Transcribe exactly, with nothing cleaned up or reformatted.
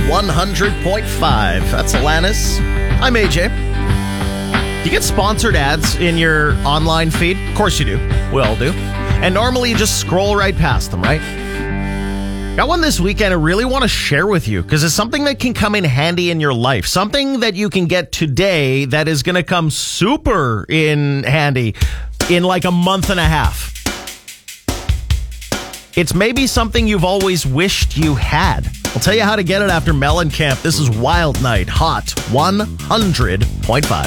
one hundred point five. That's Alanis. I'm A J. Do you get sponsored ads in your online feed? Of course you do. We all do. And normally you just scroll right past them, right? Got one this weekend I really want to share with you because it's something that can come in handy in your life. Something that you can get today that is going to come super in handy in like a month and a half. It's maybe something you've always wished you had. I'll tell you how to get it after Mellencamp. This is Wild Night, Hot one hundred point five.